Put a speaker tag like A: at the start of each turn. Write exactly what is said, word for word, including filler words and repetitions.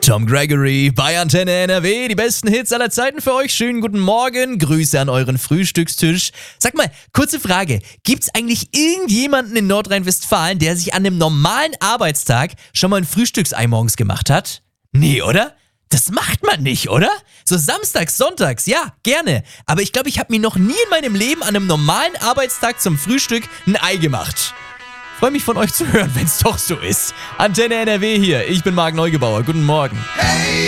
A: Tom Gregory bei Antenne N R W, die besten Hits aller Zeiten für euch. Schönen guten Morgen, Grüße an euren Frühstückstisch. Sag mal, kurze Frage, gibt's eigentlich irgendjemanden in Nordrhein-Westfalen, der sich an einem normalen Arbeitstag schon mal ein Frühstücksei morgens gemacht hat? Nee, oder? Das macht man nicht, oder? So samstags, sonntags, ja, gerne. Aber ich glaube, ich habe mir noch nie in meinem Leben an einem normalen Arbeitstag zum Frühstück ein Ei gemacht. Freue mich von euch zu hören, wenn es doch so ist. Antenne N R W hier, ich bin Marc Neugebauer, guten Morgen.
B: Hey!